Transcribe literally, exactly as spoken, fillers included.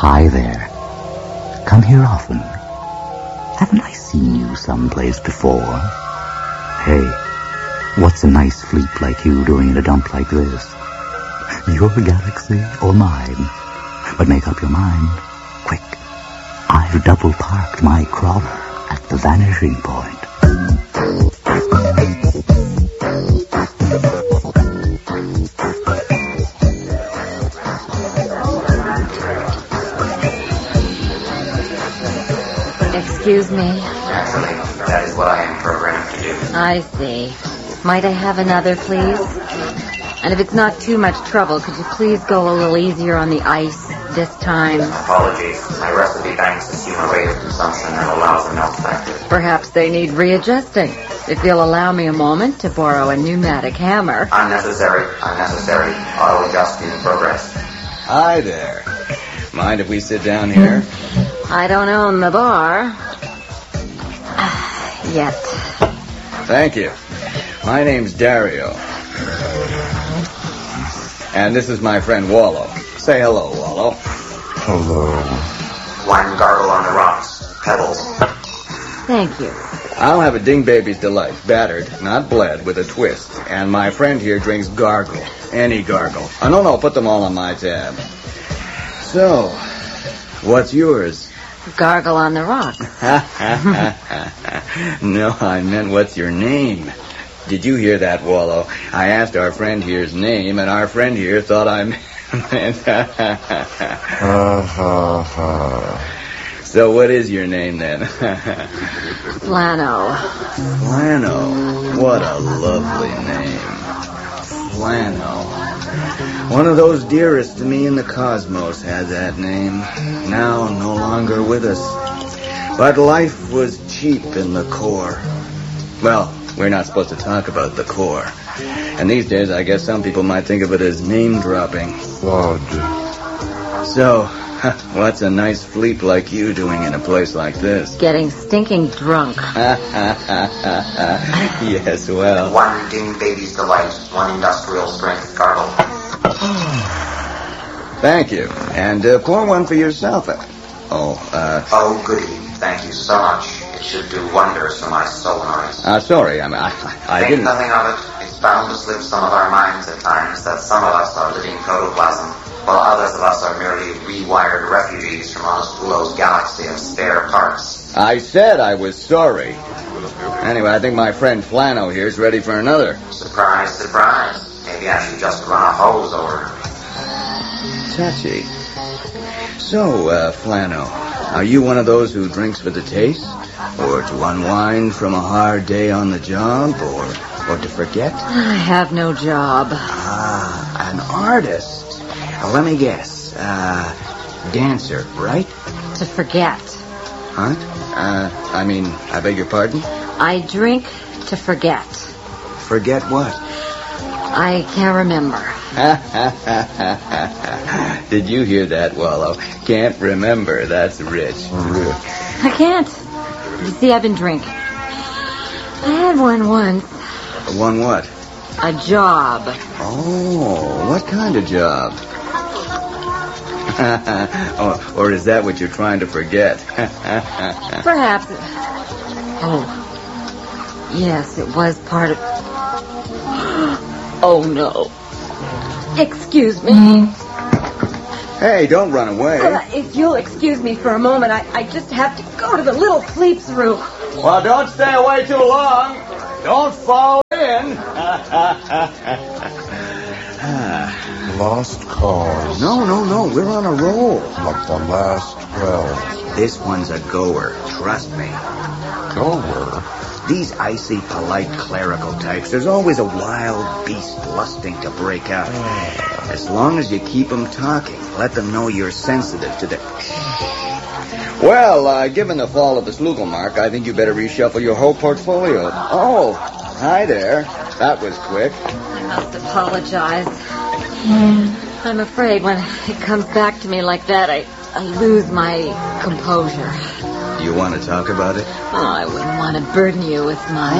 Hi there. Come here often. Haven't I seen you someplace before? Hey, what's a nice fleet like you doing in a dump like this? Your galaxy or mine? But make up your mind. Quick. I've double parked my crawler at the vanishing point. Excuse me. Naturally, that is what I am programmed to do. I see. Might I have another, please? And if it's not too much trouble, could you please go a little easier on the ice this time? Apologies. My recipe banks assume a rate of consumption that allows a melt factor. Perhaps they need readjusting. If you'll allow me a moment to borrow a pneumatic hammer. Unnecessary. Unnecessary. Auto adjust in progress. Hi there. Mind if we sit down here? I don't own the bar. Yet. Thank you. My name's Dario. And this is my friend Wallow. Say hello, Wallow. Hello. Wine gargle on the rocks. Pebbles. Thank you. I'll have a Ding Baby's Delight, battered, not bled, with a twist. And my friend here drinks Gargle. Any Gargle. Oh, no, no, put them all on my tab. So, what's yours? Gargle on the rocks. No, I meant what's your name? Did you hear that, Wallow? I asked our friend here's name, and our friend here thought I meant... So what is your name, then? Flano. Flano. What a lovely name. Flano. One of those dearest to me in the cosmos had that name. Now no longer with us. But life was cheap in the core. Well, we're not supposed to talk about the core. And these days, I guess some people might think of it as name-dropping. Blood. So, what's a nice fleet like you doing in a place like this? Getting stinking drunk. Yes, well... One Ding Baby's Delight. One industrial strength gargle. Thank you. And uh, pour one for yourself. Oh, uh... Oh, goody. Thank you so much. It should do wonders for my solenoids. Uh, sorry, I mean, I, I Think didn't... nothing of it. It's bound to slip some of our minds at times that some of us are living protoplasm, while others of us are merely rewired refugees from Osculo's galaxy of spare parts. I said I was sorry. Anyway, I think my friend Flano here is ready for another. Surprise, surprise. Maybe I should just run a hose over her. Touchy. So, uh, Flano, are you one of those who drinks for the taste? Or to unwind from a hard day on the job? Or, or to forget? I have no job. Ah, an artist. Uh, let me guess. Uh, dancer, right? To forget. Huh? Uh, I mean, I beg your pardon? I drink to forget. Forget what? I can't remember. Did you hear that, Wallow? Can't remember. That's rich. Rich. I can't. You see, I've been drinking. I had one once. One what? A job. Oh, what kind of job? or, or is that what you're trying to forget? Perhaps. It... Oh. Yes, it was part of... Oh, no. Excuse me. Hey, don't run away. Well, if you'll excuse me for a moment, I, I just have to go to the little sleep's room. Well, don't stay away too long. Don't fall in. Lost cause. No, no, no. We're on a roll. Like the last twelve. This one's a goer. Trust me. Goer? These icy, polite, clerical types, there's always a wild beast lusting to break out. As long as you keep them talking, let them know you're sensitive to the... Well, uh, given the fall of the Slugelmark, I think you better reshuffle your whole portfolio. Oh, hi there. That was quick. I must apologize. I'm afraid when it comes back to me like that, I, I lose my composure. Do you want to talk about it? Oh, I wouldn't want to burden you with my...